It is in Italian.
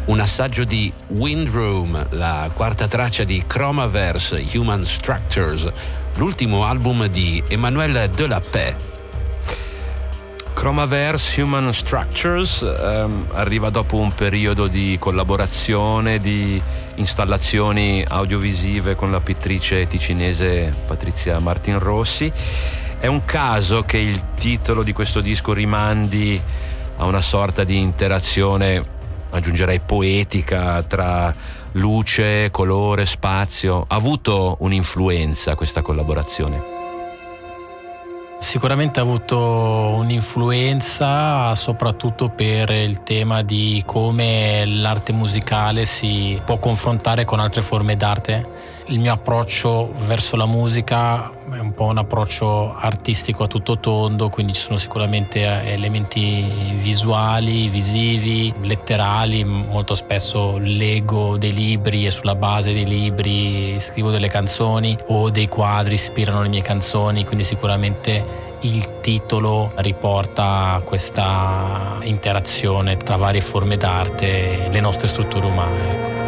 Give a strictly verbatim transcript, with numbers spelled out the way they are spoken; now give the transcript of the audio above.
un assaggio di Windroom, la quarta traccia di Chromaverse, Human Structures, l'ultimo album di Emmanuel Delapet. Chromaverse, Human Structures ehm, arriva dopo un periodo di collaborazione, di installazioni audiovisive con la pittrice ticinese Patrizia Martin Rossi. È un caso che il titolo di questo disco rimandi a una sorta di interazione, aggiungerei poetica, tra luce, colore, spazio. Ha avuto un'influenza questa collaborazione? Sicuramente ha avuto un'influenza, soprattutto per il tema di come l'arte musicale si può confrontare con altre forme d'arte. Il mio approccio verso la musica è un po' un approccio artistico a tutto tondo, quindi ci sono sicuramente elementi visuali, visivi, letterali. Molto spesso leggo dei libri e sulla base dei libri scrivo delle canzoni, o dei quadri ispirano le mie canzoni, quindi sicuramente il titolo riporta questa interazione tra varie forme d'arte e le nostre strutture umane.